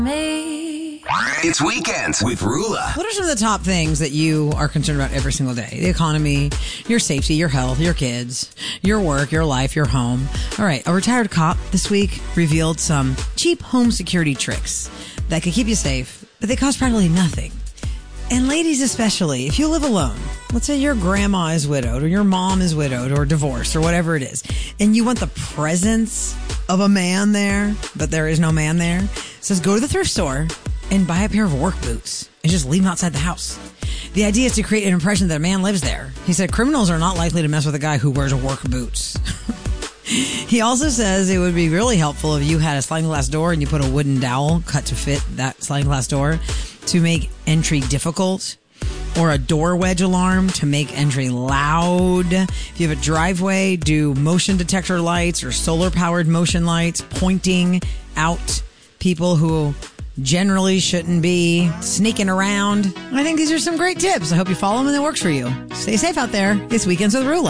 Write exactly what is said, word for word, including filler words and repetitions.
Me. It's Weekends with Rula. What are some of the top things that you are concerned about every single day? The economy, your safety, your health, your kids, your work, your life, your home. All right, a retired cop this week revealed some cheap home security tricks that could keep you safe, but they cost practically nothing. And ladies especially, if you live alone, let's say your grandma is widowed or your mom is widowed or divorced or whatever it is, and you want the presence of a man there, but there is no man there, it says go to the thrift store and buy a pair of work boots and just leave them outside the house. The idea is to create an impression that a man lives there. He said criminals are not likely to mess with a guy who wears work boots. He also says it would be really helpful if you had a sliding glass door and you put a wooden dowel cut to fit that sliding glass door to make entry difficult, or a door wedge alarm to make entry loud. If you have a driveway, do motion detector lights or solar-powered motion lights pointing out people who generally shouldn't be sneaking around. I think these are some great tips. I hope you follow them and it works for you. Stay safe out there. It's Weekends with Rula.